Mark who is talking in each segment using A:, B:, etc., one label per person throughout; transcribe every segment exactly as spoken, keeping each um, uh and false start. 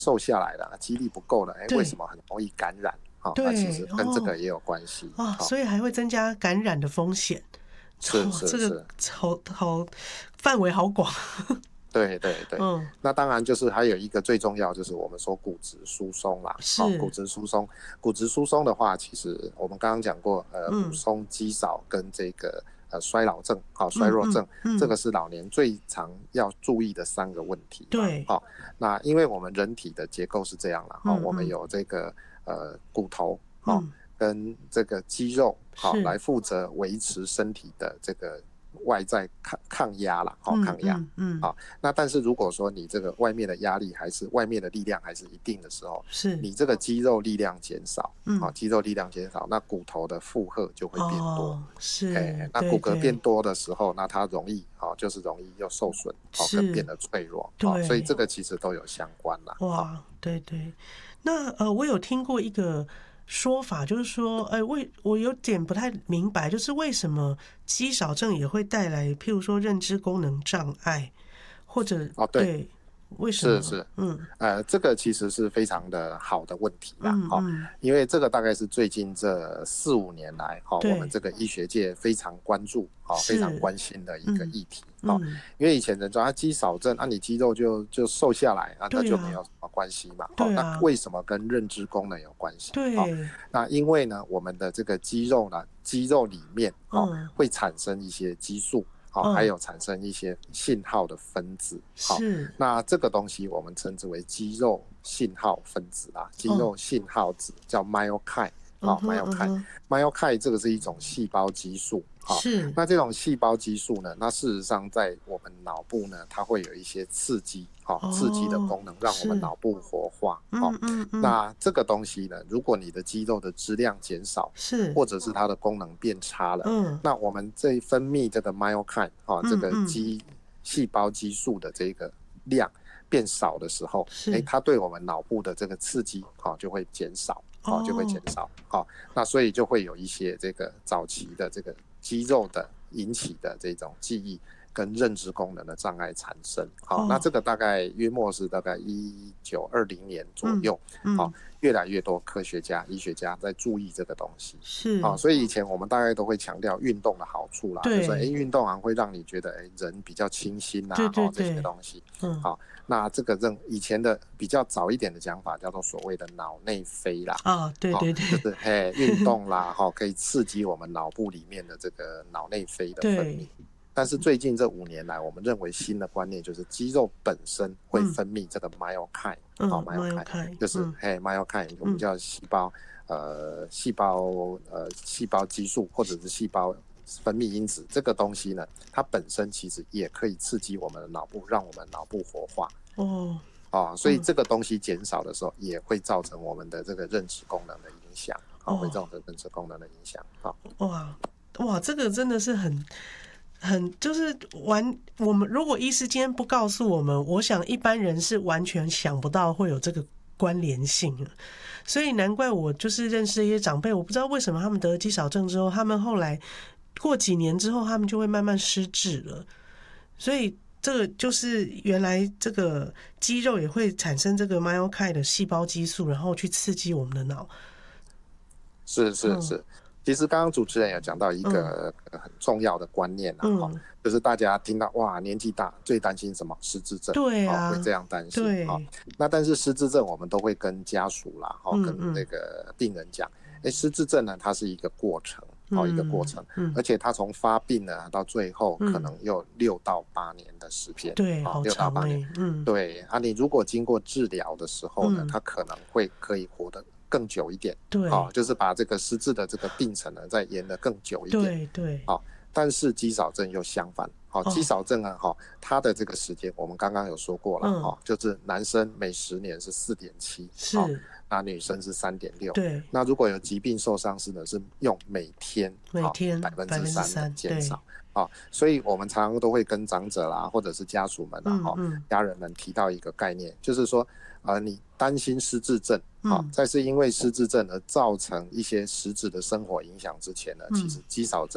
A: 瘦下来了，肌力不够了，哎，为什么很容易感染？好、哦，那其实跟这个也有关系
B: 啊、哦哦，所以还会增加感染的风险。
A: 是是是，
B: 这个好好范围好广。
A: 对对对，嗯，那当然就是还有一个最重要，就是我们说骨质疏松啦。
B: 是、
A: 哦、骨质疏松，骨质疏松的话，其实我们刚刚讲过，呃，骨松肌少跟这个呃衰老症，好、哦、衰弱症、嗯嗯嗯，这个是老年最常要注意的三个问题。
B: 对，
A: 好、哦，那因为我们人体的结构是这样啦，哈、哦嗯嗯，我们有这个呃骨头，好、哦嗯，跟这个肌肉，好、哦、来负责维持身体的这个。外在抗抗压啦，好、哦、抗压，嗯，嗯好、哦，那但是如果说你这个外面的压力还是外面的力量还是一定的时候，
B: 是你
A: 这个肌肉力量减少，嗯，好、哦，肌肉力量减少，那骨头的负荷就会变多，
B: 哦、是，
A: 哎，那骨骼变多的时候，那它容易，好、哦，就是容易又受损，好、哦，跟变得脆弱，
B: 对、
A: 哦，所以这个其实都有相关啦。
B: 哇，哦、对对，那呃，我有听过一个。说法就是说，哎，为我有点不太明白，就是为什么肌少症也会带来，譬如说认知功能障碍，或者
A: 哦，对，
B: 对为什么？
A: 是是，
B: 嗯，
A: 呃，这个其实是非常的好的问题啦，哈、
B: 嗯嗯，
A: 因为这个大概是最近这四五年来，哈、我们这个医学界非常关注，哈、非常关心的一个议题，哈、嗯，因为以前人说啊，肌少症，啊，你肌肉就就瘦下来啊，那就没有什么关系嘛，
B: 对
A: 啊，那为什么跟认知功能有关系？
B: 对、哦，
A: 那因为呢，我们的这个肌肉呢，肌肉里面，哦、嗯，会产生一些激素。好、哦，还有产生一些信号的分子。好、哦，那这个东西我们称之为肌肉信号分子啦，肌肉信号子叫 myokine。好、哦、，myokine，myokine 这个是一种细胞激素。好、哦，是。那这种细胞激素呢，那事实上在我们脑部呢，它会有一些刺激，好、哦，刺激的功能，让我们脑部活化。好、哦，嗯嗯嗯。那这个东西呢，如果你的肌肉的质量减少，
B: 是，
A: 或者是它的功能变差了，嗯，那我们这分泌这个 myokine，哦，这个肌细胞激素的这个量变少的时候，哎，它对我们脑部的这个刺激，哦，就会减少。哦，就会减少，好、哦，那所以就会有一些这个早期的这个肌肉的引起的这种记忆跟认知功能的障碍产生，好、哦，那这个大概约莫是大概一九二零年左右，好、嗯嗯哦，越来越多科学家、医学家在注意这个东西，
B: 是
A: 啊、哦，所以以前我们大概都会强调运动的好处啦，就说哎，运动好像会让你觉得哎人比较清新呐、啊，
B: 对对对
A: 哦这些东西，嗯，好、哦。那这个认以前的比较早一点的讲法叫做所谓的脑内啡啦，
B: 啊、哦，对对对，
A: 就是嘿运动啦，哈、哦，可以刺激我们脑部里面的这个脑内啡的分泌。但是最近这五年来，我们认为新的观念就是肌肉本身会分泌这个 myokine，
B: 嗯，
A: 好、哦、myokine 就是、嗯、嘿 myokine，我们叫细胞、嗯、呃细胞呃细胞激素或者是细胞。分泌因子这个东西呢，它本身其实也可以刺激我们的脑部，让我们脑部活化。
B: 哦，
A: 哦，所以这个东西减少的时候，也会造成我们的这个认知功能的影响，哦，会造成认知功能的影响。好、
B: 哦，哇哇，这个真的是很很就是完。我们如果医师今天不告诉我们，我想一般人是完全想不到会有这个关联性。所以难怪我就是认识一些长辈，我不知道为什么他们得了肌少症之后，他们后来。过几年之后，他们就会慢慢失智了。所以这个就是原来这个肌肉也会产生这个 myokine 的细胞激素，然后去刺激我们的脑。
A: 是是是，嗯、其实刚刚主持人有讲到一个很重要的观念啊，嗯、就是大家听到哇年纪大最担心什么失智症，
B: 对啊，
A: 哦、会这样担心。
B: 对、
A: 哦，那但是失智症我们都会跟家属啦，哦、嗯、跟那个病人讲，哎，失智症呢它是一个过程。好、哦、一个过程、嗯嗯，而且它从发病呢到最后可能有六到八年的时间、嗯，
B: 对，
A: 好、哦，
B: 六
A: 到八年，嗯，对啊，你如果经过治疗的时候呢，嗯、它可能会可以活得更久一点，
B: 对，
A: 好、哦，就是把这个失智的这个病程呢再延得更久一点，
B: 对对，
A: 好、哦，但是肌少症又相反，好、哦，肌少症啊，哈、哦，它的这个时间我们刚刚有说过了，哈、嗯哦，就是男生每十年是四点七，
B: 是。
A: 哦那女生是三点六，
B: 对。
A: 那如果有疾病受伤是呢，是用每天
B: 每天
A: 百分之三的减少，啊、哦，所以我们常常都会跟长者啦，或者是家属们啊，哈、嗯嗯，家人们提到一个概念，就是说，呃，你担心失智症，啊、嗯，在是因为失智症而造成一些实质的生活影响之前呢，嗯、其实肌少症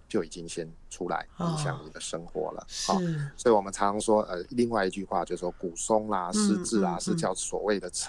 A: 就已经先出来影响你的生活了。
B: 哦
A: 哦、所以我们常常说，呃，另外一句话就是说，骨松啦、失智啦，嗯嗯嗯是叫所谓的